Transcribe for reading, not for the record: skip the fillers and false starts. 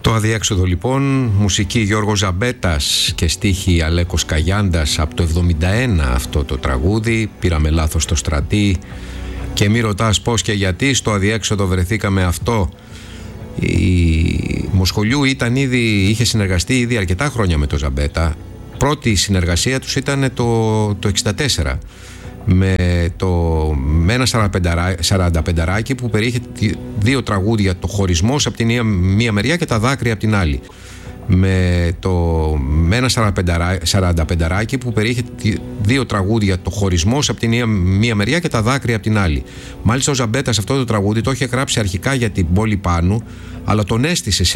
Το αδιέξοδο λοιπόν, μουσική Γιώργος Ζαμπέτας και στίχη Αλέκος Καγιάντας, από το 71 αυτό το τραγούδι. Πήραμε λάθος το Στρατή και μη ρωτάς πώς και γιατί, στο αδιέξοδο βρεθήκαμε αυτό. Η Μοσχολιού είχε συνεργαστεί ήδη αρκετά χρόνια με το Ζαμπέτα. Πρώτη συνεργασία τους ήταν το 64 με ένα 45 που περιείχε δύο τραγούδια, το χωρισμός από την μία μεριά και τα δάκρυα από την άλλη. Με ένα 45 που περιείχε δύο τραγούδια, το χωρισμός από την μία μεριά και τα δάκρυα από την άλλη. Μάλιστα ο Ζαμπέτας αυτό το τραγούδι το είχε γράψει αρχικά για την πόλη Πάνου, αλλά τον έστησε